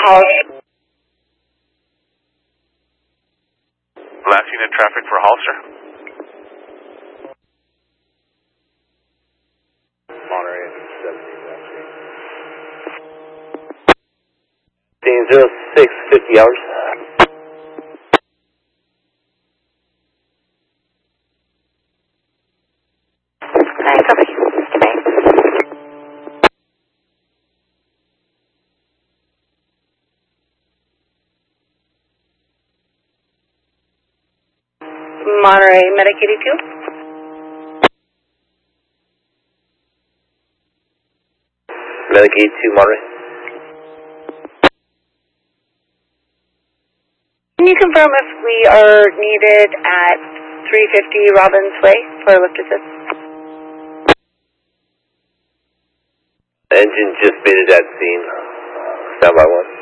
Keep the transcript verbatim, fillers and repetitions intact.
Halls. Last unit traffic for Halster. Monterey seventeen, actually. zero six, fifty hours. Hi, copy. Goodbye. Monterey, Medic eighty-two. Medic eighty-two, Monterey. Can you confirm if we are needed at three fifty Robbins Way for lift assist? Engine just been at that scene. Stand by one.